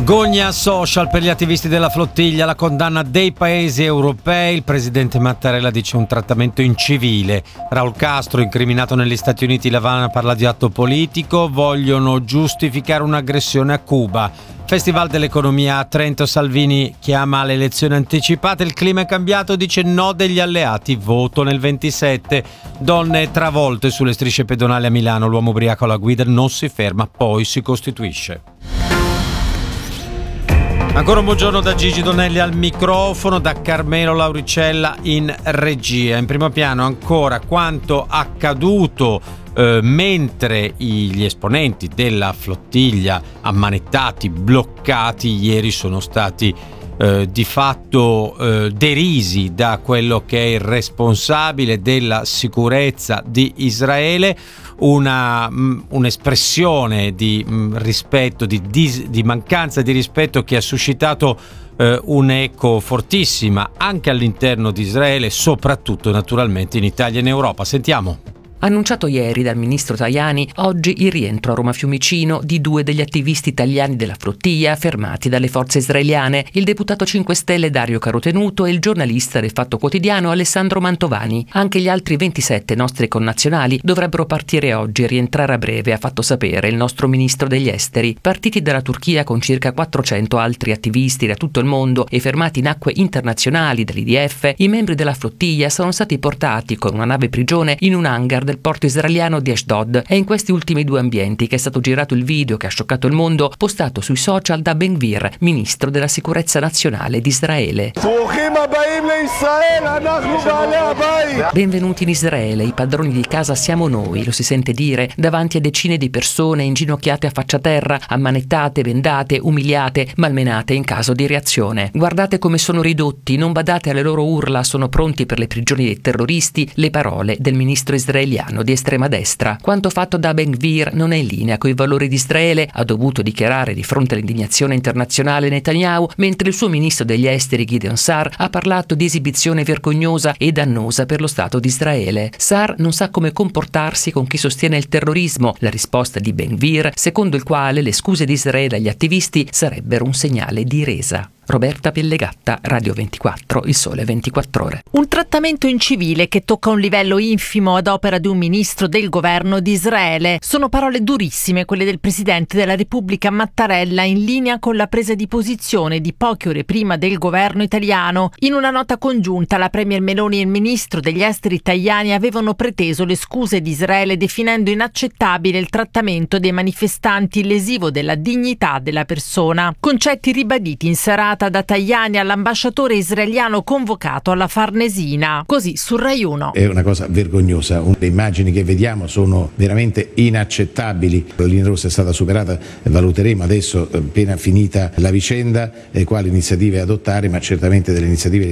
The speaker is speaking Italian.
Gogna social per gli attivisti della flottiglia, la condanna dei paesi europei. Il presidente Mattarella dice un trattamento incivile. Raul Castro, incriminato negli Stati Uniti, l'Havana parla di atto politico. Vogliono giustificare un'aggressione a Cuba. Festival dell'economia a Trento, Salvini chiama alle elezioni anticipate. Il clima è cambiato, dice no degli alleati, voto nel 27. Donne travolte sulle strisce pedonali a Milano, l'uomo ubriaco alla guida non si ferma, poi si costituisce. Ancora un buongiorno da Gigi Donelli al microfono, da Carmelo Lauricella in regia. In primo piano ancora quanto accaduto mentre gli esponenti della flottiglia ammanettati, bloccati, ieri sono stati di fatto derisi da quello che è il responsabile della sicurezza di Israele. Un'espressione di rispetto, di mancanza di rispetto che ha suscitato un'eco fortissima anche all'interno di Israele, soprattutto naturalmente in Italia e in Europa. Sentiamo. Annunciato ieri dal ministro Tajani, oggi il rientro a Roma Fiumicino di 2 degli attivisti italiani della flottiglia fermati dalle forze israeliane, il deputato 5 Stelle Dario Carotenuto e il giornalista del Fatto Quotidiano Alessandro Mantovani. Anche gli altri 27 nostri connazionali dovrebbero partire oggi e rientrare a breve, ha fatto sapere il nostro ministro degli esteri. Partiti dalla Turchia con circa 400 altri attivisti da tutto il mondo e fermati in acque internazionali dall'IDF, i membri della flottiglia sono stati portati con una nave prigione in un hangar del porto israeliano di Ashdod. È in questi ultimi 2 ambienti che è stato girato il video che ha scioccato il mondo, postato sui social da Ben Gvir, ministro della sicurezza nazionale di Israele. Benvenuti in Israele, i padroni di casa siamo noi, lo si sente dire davanti a decine di persone inginocchiate a faccia terra, ammanettate, bendate, umiliate, malmenate in caso di reazione. Guardate come sono ridotti, non badate alle loro urla, sono pronti per le prigioni dei terroristi, le parole del ministro israeliano di estrema destra. Quanto fatto da Ben Gvir non è in linea coi valori di Israele, ha dovuto dichiarare di fronte all'indignazione internazionale Netanyahu, mentre il suo ministro degli esteri Gideon Sa'ar ha parlato di esibizione vergognosa e dannosa per lo Stato di Israele. Sa'ar non sa come comportarsi con chi sostiene il terrorismo, la risposta di Ben Gvir, secondo il quale le scuse di Israele agli attivisti sarebbero un segnale di resa. Roberta Pellegatta, Radio 24, Il Sole 24 Ore. Un trattamento incivile che tocca un livello infimo ad opera di un ministro del governo di Israele. Sono parole durissime quelle del presidente della Repubblica Mattarella, in linea con la presa di posizione di poche ore prima del governo italiano. In una nota congiunta la premier Meloni e il ministro degli esteri Tajani avevano preteso le scuse di Israele, definendo inaccettabile il trattamento dei manifestanti lesivo della dignità della persona. Concetti ribaditi in serata da Tajani all'ambasciatore israeliano convocato alla Farnesina, così su Rai 1. È una cosa vergognosa, le immagini che vediamo sono veramente inaccettabili. La linea rossa è stata superata, valuteremo adesso, appena finita la vicenda, quali iniziative adottare, ma certamente delle iniziative